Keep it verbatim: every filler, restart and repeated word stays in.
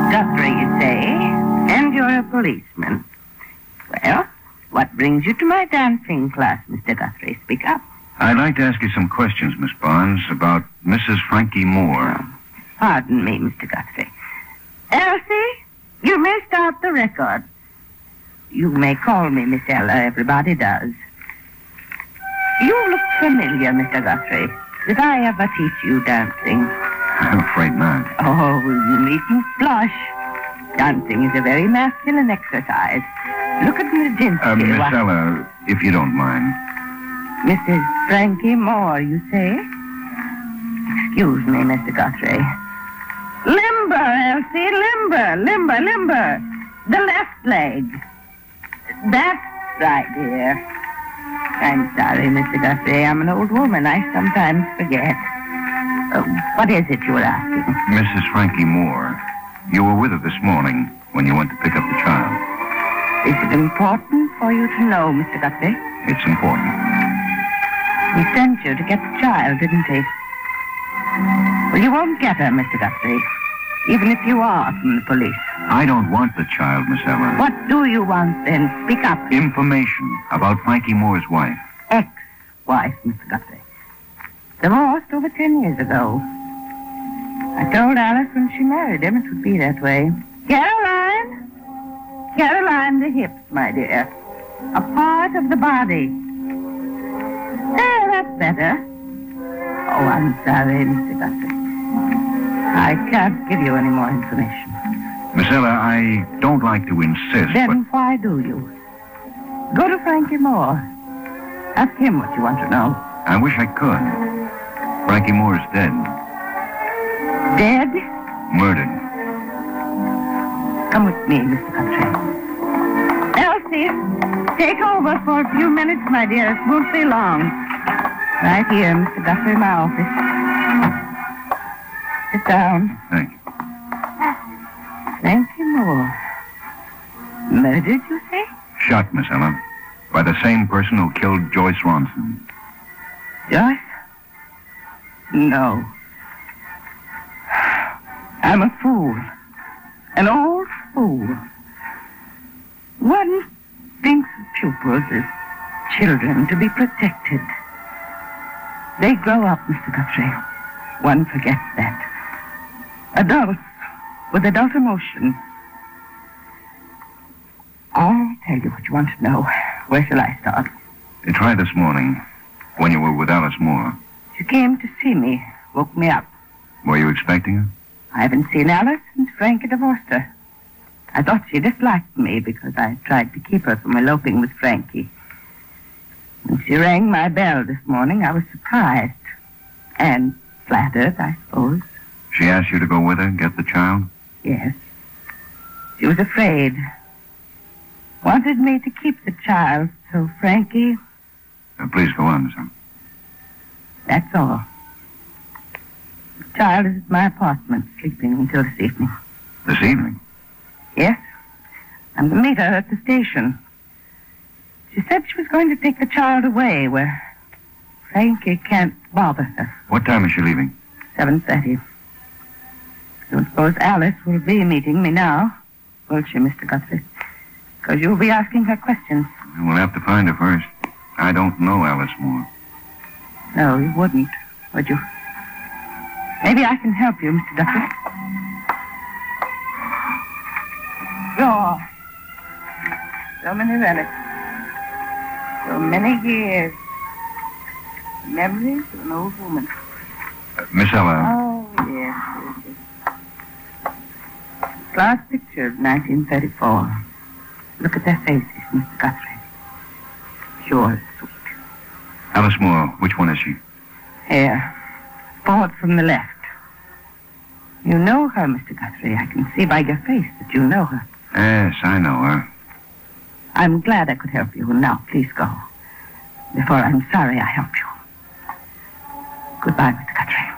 Guthrie, you say, and you're a policeman. Well, what brings you to my dancing class, Mister Guthrie? Speak up. I'd like to ask you some questions, Miss Barnes, about Missus Frankie Moore. Oh, pardon me, Mister Guthrie. Elsie, you may start the record. You may call me Miss Ella, everybody does. You look familiar, Mister Guthrie. Did I ever teach you dancing? I'm afraid not. Oh, you needn't blush. Dancing is a very masculine exercise. Look at Nijinsky. Uh, Miss What- Ella, if you don't mind. Missus Frankie Moore, you say? Excuse me, Mister Guthrie. Limber, Elsie, limber, limber, limber. The left leg. That's right, dear. I'm sorry, Mister Guthrie. I'm an old woman. I sometimes forget. Uh, what is it you were asking? Missus Frankie Moore, you were with her this morning when you went to pick up the child. Is it important for you to know, Mister Guthrie? It's important. He sent you to get the child, didn't he? Well, you won't get her, Mister Guthrie, even if you are from the police. I don't want the child, Miss Ella. What do you want, then? Speak up. Information about Frankie Moore's wife. Ex-wife, Mister Guthrie. Divorced over ten years ago. I told Alice when she married him it would be that way. Caroline! Caroline, the hips, my dear. A part of the body. There, that's better. Oh, I'm sorry, Mister Guthrie. I can't give you any more information. Miss Ella, I don't like to insist, Then but... why do you? Go to Frankie Moore. Ask him what you want to know. I wish I could. Frankie Moore's dead. Dead? Murdered. Come with me, Mister Guthrie. Elsie, take over for a few minutes, my dear. It won't be long. Right here, Mister Guthrie, my office. Sit down. Thank you. Frankie Moore. Murdered, you say? Shot, Miss Ella, by the same person who killed Joyce Ronson. Joyce? No. I'm a fool. An old fool. One thinks of pupils as children to be protected. They grow up, Mister Guthrie. One forgets that. Adults with adult emotion. I'll tell you what you want to know. Where shall I start? You tried this morning, when you were with Alice Moore. She came to see me, woke me up. Were you expecting her? I haven't seen Alice since Frankie divorced her. I thought she disliked me because I tried to keep her from eloping with Frankie. When she rang my bell this morning, I was surprised. And flattered, I suppose. She asked you to go with her, get the child? Yes. She was afraid. Wanted me to keep the child, so Frankie... Uh, please go on, Miss Ella. That's all. The child is at my apartment, sleeping until this evening. This evening? Yes. I'm to meet her at the station. She said she was going to take the child away where Frankie can't bother her. What time is she leaving? seven thirty. Don't suppose Alice will be meeting me now, will she, Mister Guthrie? Because you'll be asking her questions. We'll have to find her first. I don't know Alice Moore. No, you wouldn't, would you? Maybe I can help you, Mister Guthrie. Sure. So many relics. So many years. Memories of an old woman. Uh, Miss Ella, Oh, yes, yes, yes. Last picture of nineteen thirty-four. Look at their faces, Mister Guthrie. Pure and sweet. Alice Moore, which one is she? Here. Forward from the left. You know her, Mister Guthrie. I can see by your face that you know her. Yes, I know her. I'm glad I could help you. Now, please go. Before I'm sorry I helped you. Goodbye, Mister Guthrie.